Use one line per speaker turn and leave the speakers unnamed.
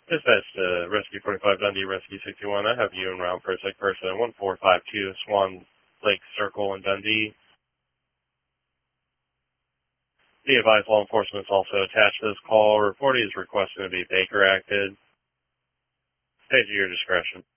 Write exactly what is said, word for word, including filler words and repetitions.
Dispatch to Rescue forty-five Dundee, Rescue sixty-one. I have you en route for a sick person at one four five two Swan Lake Circle in Dundee. Be advised, law enforcement is also attached to this call. Reporting is requesting to be Baker acted. Stay to your discretion.